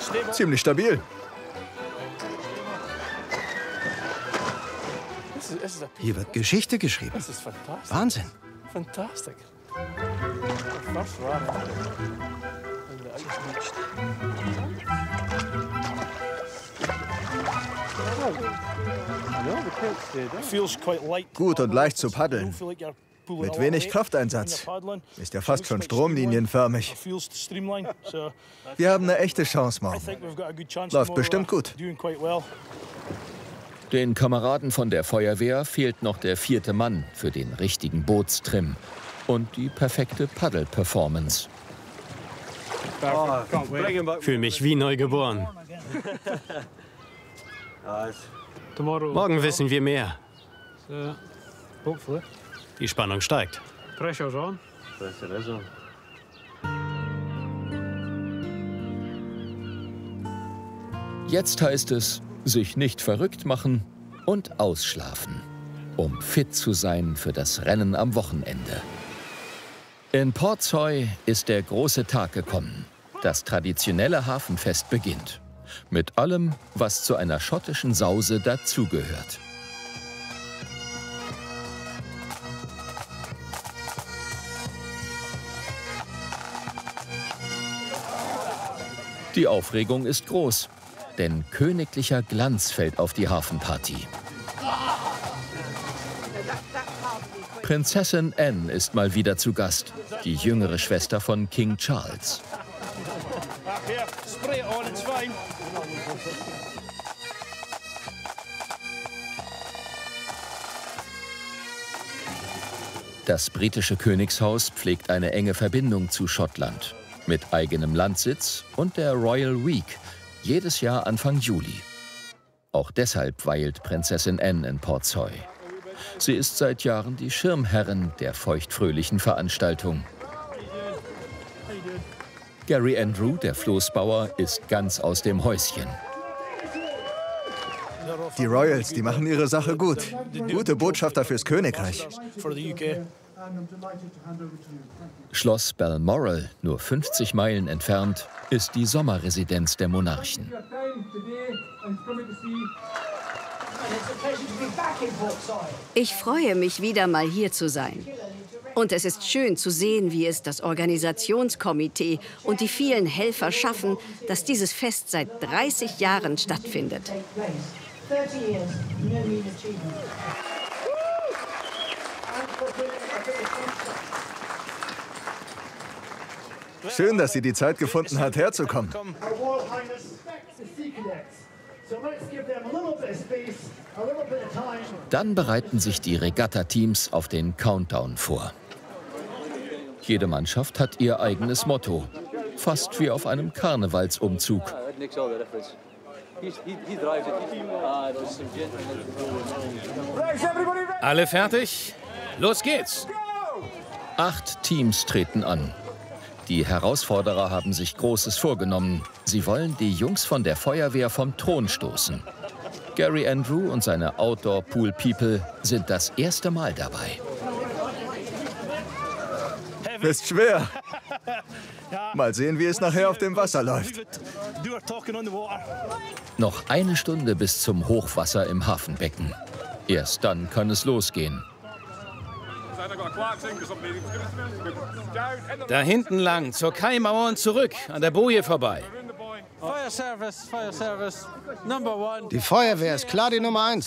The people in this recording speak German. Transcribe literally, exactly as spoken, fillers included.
Ziemlich stabil. Hier wird Geschichte geschrieben. Wahnsinn. Fantastisch. Gut und leicht zu paddeln. Mit wenig Krafteinsatz. Ist ja fast schon stromlinienförmig. Wir haben eine echte Chance morgen. Läuft bestimmt gut. Den Kameraden von der Feuerwehr fehlt noch der vierte Mann für den richtigen Bootstrim und die perfekte Paddle-Performance. Fühle mich wie neugeboren. Morgen wissen wir mehr. Die Spannung steigt. Jetzt heißt es, sich nicht verrückt machen und ausschlafen, um fit zu sein für das Rennen am Wochenende. In Portsoy ist der große Tag gekommen. Das traditionelle Hafenfest beginnt. Mit allem, was zu einer schottischen Sause dazugehört. Die Aufregung ist groß, denn königlicher Glanz fällt auf die Hafenparty. Prinzessin Anne ist mal wieder zu Gast, die jüngere Schwester von King Charles. Das britische Königshaus pflegt eine enge Verbindung zu Schottland, mit eigenem Landsitz und der Royal Week, jedes Jahr Anfang Juli. Auch deshalb weilt Prinzessin Anne in Portsoy. Sie ist seit Jahren die Schirmherrin der feuchtfröhlichen Veranstaltung. Gary Andrew, der Floßbauer, ist ganz aus dem Häuschen. Die Royals, die machen ihre Sache gut. Gute Botschafter fürs Königreich. Schloss Balmoral, nur fünfzig Meilen entfernt, ist die Sommerresidenz der Monarchen. Ich freue mich, wieder mal hier zu sein. Und es ist schön zu sehen, wie es das Organisationskomitee und die vielen Helfer schaffen, dass dieses Fest seit dreißig Jahren stattfindet. Schön, dass sie die Zeit gefunden hat, herzukommen. Dann bereiten sich die Regatta-Teams auf den Countdown vor. Jede Mannschaft hat ihr eigenes Motto, fast wie auf einem Karnevalsumzug. Alle fertig? Los geht's! Acht Teams treten an. Die Herausforderer haben sich Großes vorgenommen. Sie wollen die Jungs von der Feuerwehr vom Thron stoßen. Gary Andrew und seine Outdoor-Pool-People sind das erste Mal dabei. Ist schwer. Mal sehen, wie es nachher auf dem Wasser läuft. Noch eine Stunde bis zum Hochwasser im Hafenbecken. Erst dann kann es losgehen. Da hinten lang, zur Kaimauer und zurück, an der Boje vorbei. Die Feuerwehr ist klar die Nummer eins.